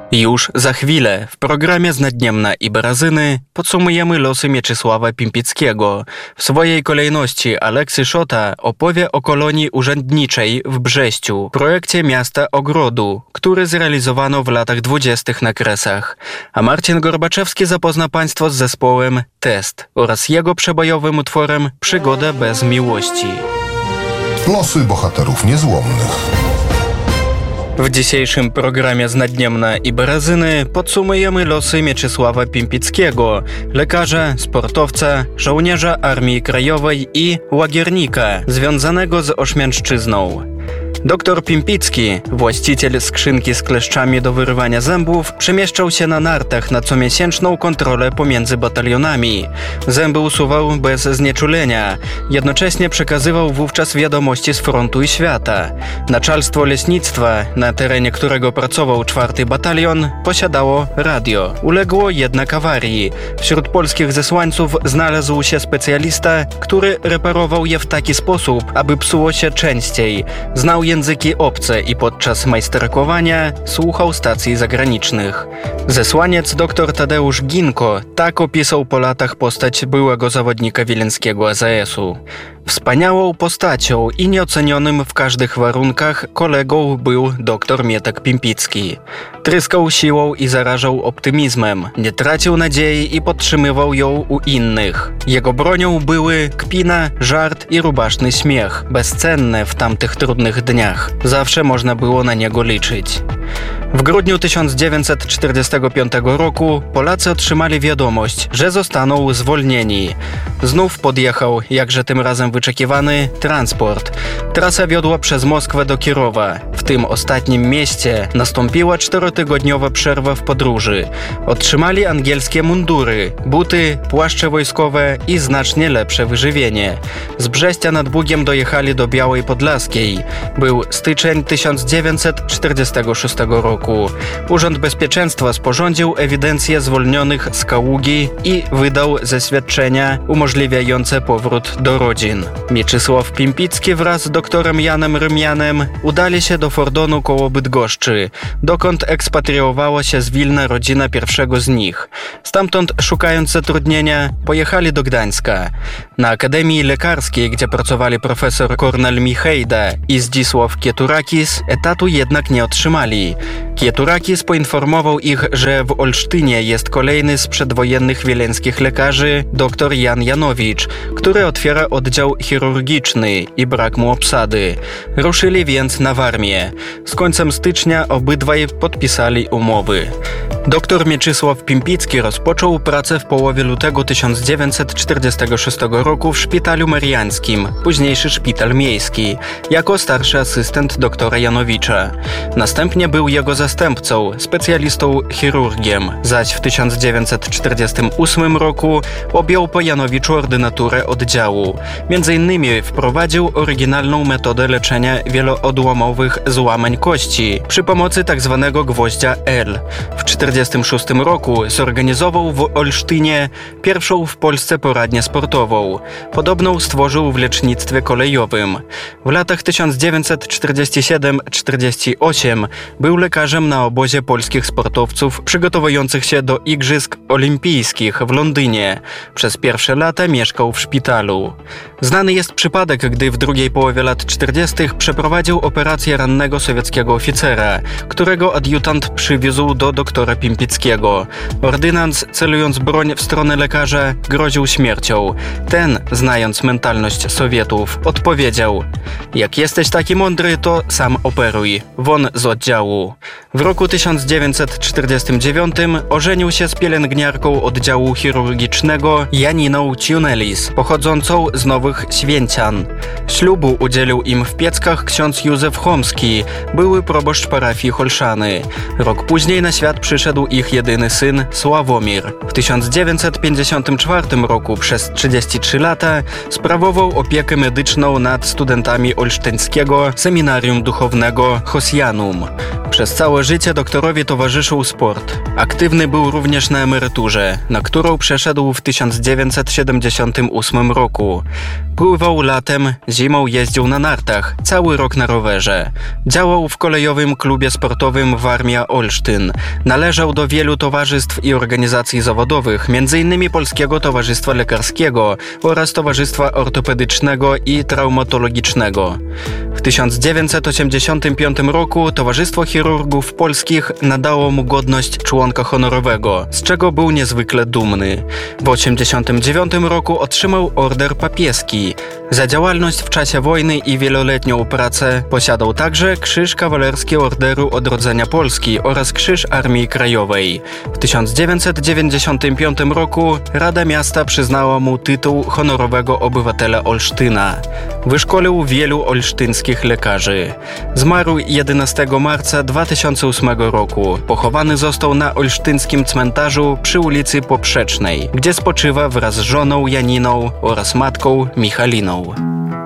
Już za chwilę w programie Znadniemna i Barazyny podsumujemy losy Mieczysława Pimpickiego. W swojej kolejności Aleksy Szota opowie o kolonii urzędniczej w Brześciu, projekcie miasta Ogrodu, który zrealizowano w latach 20. na Kresach. A Marcin Gorbaczewski zapozna Państwo z zespołem Test oraz jego przebojowym utworem Przygoda bez miłości. Losy bohaterów niezłomnych. W dzisiejszym programie Znadniemna i Barazyny podsumujemy losy Mieczysława Pimpickiego, lekarza, sportowca, żołnierza Armii Krajowej i łagiernika związanego z Ośmiańszczyzną. Doktor Pimpicki, właściciel skrzynki z kleszczami do wyrywania zębów, przemieszczał się na nartach na comiesięczną kontrolę pomiędzy batalionami. Zęby usuwał bez znieczulenia. Jednocześnie przekazywał wówczas wiadomości z frontu i świata. Начальstwo leśnictwa, na terenie którego pracował 4. batalion, posiadało radio. Uległo jednak awarii. Wśród polskich zesłańców znalazł się specjalista, który reparował je w taki sposób, aby psuło się częściej. Znał języki obce i podczas majsterkowania słuchał stacji zagranicznych. Zesłaniec dr Tadeusz Ginko tak opisał po latach postać byłego zawodnika wileńskiego SAS-u. Wspaniałą postacią i nieocenionym w każdych warunkach kolegą był dr Mietek Pimpicki. Tryskał siłą i zarażał optymizmem, nie tracił nadziei i podtrzymywał ją u innych. Jego bronią były kpina, żart i rubaszny śmiech, bezcenne w tamtych trudnych dniach. Zawsze można było na niego liczyć. W grudniu 1945 roku Polacy otrzymali wiadomość, że zostaną zwolnieni. Znów podjechał, jakże tym razem wyczekiwany, transport. Trasa wiodła przez Moskwę do Kirowa. W tym ostatnim mieście nastąpiła 4-tygodniowa przerwa w podróży. Otrzymali angielskie mundury, buty, płaszcze wojskowe i znacznie lepsze wyżywienie. Z Brześcia nad Bugiem dojechali do Białej Podlaskiej. Był styczeń 1946 roku. Urząd Bezpieczeństwa sporządził ewidencję zwolnionych z Kaługi i wydał zaświadczenia umożliwiające powrót do rodzin. Mieczysław Pimpicki wraz z doktorem Janem Rymianem udali się do Fordonu koło Bydgoszczy, dokąd ekspatriowała się z Wilna rodzina pierwszego z nich. Stamtąd, szukając zatrudnienia, pojechali do Gdańska. Na Akademii Lekarskiej, gdzie pracowali profesor Kornel Michejda i Zdzisław Kieturakis, etatu jednak nie otrzymali. Kieturakis poinformował ich, że w Olsztynie jest kolejny z przedwojennych wileńskich lekarzy, dr Jan Janowicz, który otwiera oddział chirurgiczny i brak mu obsady. Ruszyli więc na Warmię. Z końcem stycznia obydwaj podpisali umowy. Dr Mieczysław Pimpicki rozpoczął pracę w połowie lutego 1946 roku w Szpitalu Mariańskim, późniejszy Szpital Miejski, jako starszy asystent doktora Janowicza. Następnie był jego zastępcą, specjalistą chirurgiem, zaś w 1948 roku objął po Janowiczu ordynaturę oddziału. Między innymi wprowadził oryginalną metodę leczenia wieloodłamowych złamań kości przy pomocy tzw. gwoździa L. W 1946 roku zorganizował w Olsztynie pierwszą w Polsce poradnię sportową. Podobną stworzył w lecznictwie kolejowym. W latach 1947-48 był lekarzem na obozie polskich sportowców przygotowujących się do Igrzysk Olimpijskich w Londynie. Przez pierwsze lata mieszkał w szpitalu. Znany jest przypadek, gdy w drugiej połowie lat 40. przeprowadził operację rannego sowieckiego oficera, którego adiutant przywiózł do doktora Pimpickiego. Ordynans, celując broń w stronę lekarza, groził śmiercią. Ten, znając mentalność Sowietów, odpowiedział: jak jesteś taki mądry, to sam operuj. Won z oddziału. W roku 1949 ożenił się z pielęgniarką oddziału chirurgicznego Janiną Ciunelis, pochodzącą z Nowych Święcian. Ślubu udzielił im w Pieckach ksiądz Józef Chomski, były proboszcz parafii Holszany. Rok później na świat przyszedł ich jedyny syn Sławomir. W 1954 roku przez 33 lata sprawował opiekę medyczną nad studentami olsztyńskiego seminarium duchownego Hosjanum. Przez całe życie doktorowi towarzyszył sport. Aktywny był również na emeryturze, na którą przeszedł w 1978 roku. Pływał latem, zimą jeździł na nartach, cały rok na rowerze. Działał w kolejowym klubie sportowym Warmia Olsztyn. Należał do wielu towarzystw i organizacji zawodowych, m.in. Polskiego Towarzystwa Lekarskiego oraz Towarzystwa Ortopedycznego i Traumatologicznego. W 1985 roku Towarzystwo Chirurgów Polskich nadało mu godność członka honorowego, z czego był niezwykle dumny. W 1989 roku otrzymał order papieski. Za działalność w czasie wojny i wieloletnią pracę posiadał także Krzyż Kawalerski Orderu Odrodzenia Polski oraz Krzyż Armii Krajowej. W 1995 roku Rada Miasta przyznała mu tytuł honorowego obywatela Olsztyna. Wyszkolił wielu olsztyńskich lekarzy. Zmarł 11 marca 2008 roku. Pochowany został na olsztyńskim cmentarzu przy ulicy Poprzecznej, gdzie spoczywa wraz z żoną Janiną oraz matką Michaliną.